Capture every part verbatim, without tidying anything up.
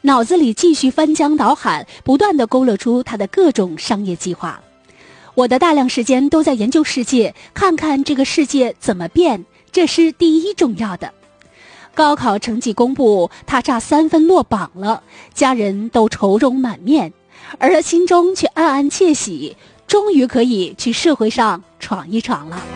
脑子里继续翻江倒海，不断地勾勒出他的各种商业计划。我的大量时间都在研究世界，看看这个世界怎么变，这是第一重要的。高考成绩公布，他差三分落榜了，家人都愁容满面，而他心中却暗暗窃喜，终于可以去社会上闯一闯了。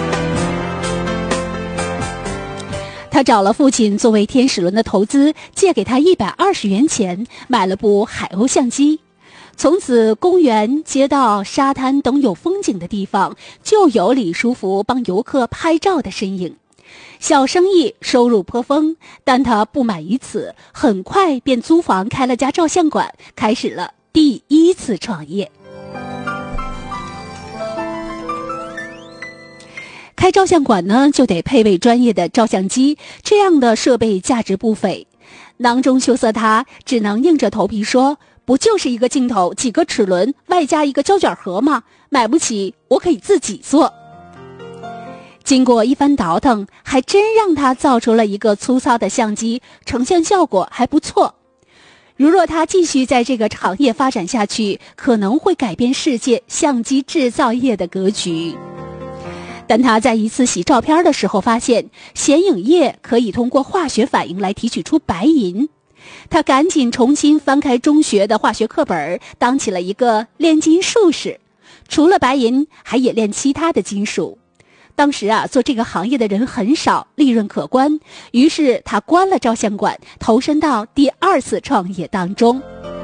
他找了父亲作为天使轮的投资，借给他一百二十元钱，买了部海鸥相机。从此，公园、街道、沙滩等有风景的地方，就有李书福帮游客拍照的身影。小生意收入颇丰，但他不满于此，很快便租房开了家照相馆，开始了第一次创业。开照相馆呢，就得配备专业的照相机，这样的设备价值不菲。囊中羞涩他只能硬着头皮说，不就是一个镜头、几个齿轮，外加一个胶卷盒吗？买不起，我可以自己做。经过一番倒腾，还真让他造出了一个粗糙的相机，呈现效果还不错。如若他继续在这个行业发展下去，可能会改变世界相机制造业的格局。但他在一次洗照片的时候发现，显影液可以通过化学反应来提取出白银。他赶紧重新翻开中学的化学课本，当起了一个炼金术士，除了白银还冶炼其他的金属。当时啊，做这个行业的人很少，利润可观，于是他关了照相馆，投身到第二次创业当中。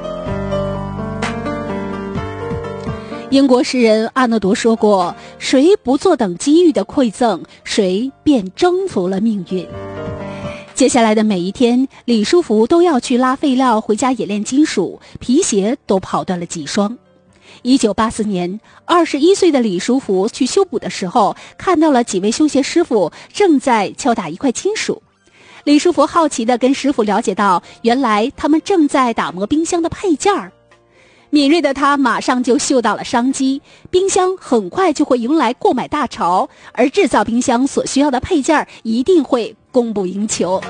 英国诗人阿诺德说过，谁不坐等机遇的馈赠，谁便征服了命运。接下来的每一天，李书福都要去拉废料回家冶炼金属，皮鞋都跑断了几双。一九八四年，二十一岁的李书福去修补的时候，看到了几位修鞋师傅正在敲打一块金属。李书福好奇地跟师傅了解到，原来他们正在打磨冰箱的配件儿。敏锐的他马上就嗅到了商机，冰箱很快就会迎来购买大潮，而制造冰箱所需要的配件一定会供不应求。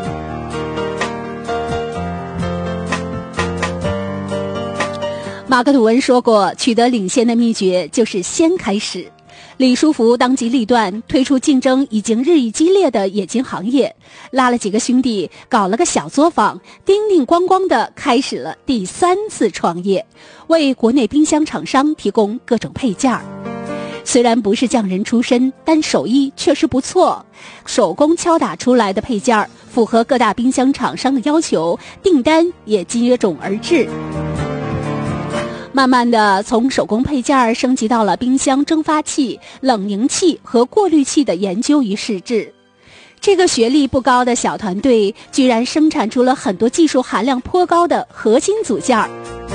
马克吐温说过，取得领先的秘诀就是先开始。李书福当机立断，推出竞争已经日益激烈的冶金行业，拉了几个兄弟搞了个小作坊，叮叮咣咣地开始了第三次创业，为国内冰箱厂商提供各种配件。虽然不是匠人出身，但手艺确实不错，手工敲打出来的配件符合各大冰箱厂商的要求，订单也接踵而至。慢慢的，从手工配件升级到了冰箱蒸发器、冷凝器和过滤器的研究与试制。这个学历不高的小团队居然生产出了很多技术含量颇高的核心组件。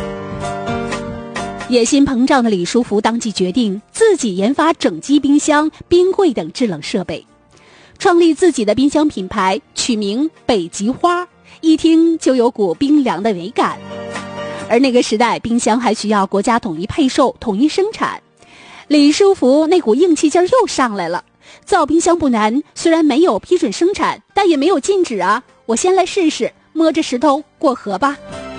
野心膨胀的李书福当即决定自己研发整机冰箱、冰柜等制冷设备，创立自己的冰箱品牌，取名北极花，一听就有股冰凉的美感。而那个时代，冰箱还需要国家统一配售、统一生产。李书福那股硬气劲儿又上来了。造冰箱不难，虽然没有批准生产，但也没有禁止啊。我先来试试，摸着石头过河吧。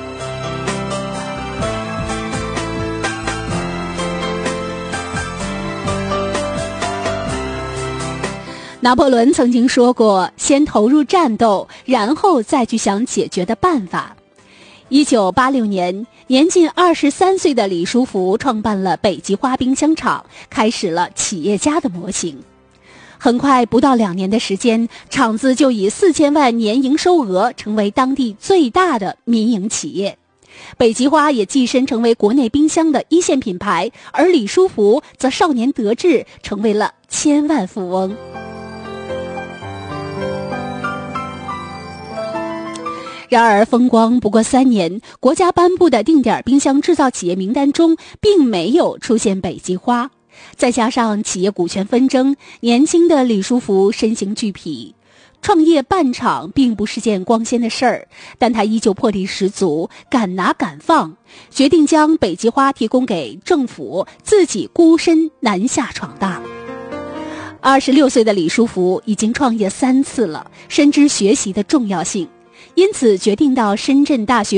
拿破仑曾经说过，先投入战斗，然后再去想解决的办法。一九八六年，年近二十三岁的李书福创办了北极花冰箱厂，开始了企业家的模型。很快，不到两年的时间，厂子就以四千万年营收额成为当地最大的民营企业。北极花也跻身成为国内冰箱的一线品牌，而李书福则少年得志，成为了千万富翁。然而风光不过三年，国家颁布的定点冰箱制造企业名单中并没有出现北极花。再加上企业股权纷争，年轻的李书福身形俱疲。创业办厂并不是件光鲜的事儿，但他依旧魄力十足，敢拿敢放，决定将北极花提供给政府，自己孤身南下闯荡。二十六岁的李书福已经创业三次了，深知学习的重要性，因此决定到深圳大学